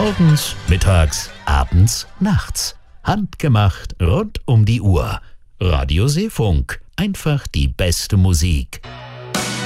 Morgens, mittags, abends, nachts. Handgemacht rund um die Uhr. Radio Seefunk. Einfach die beste Musik.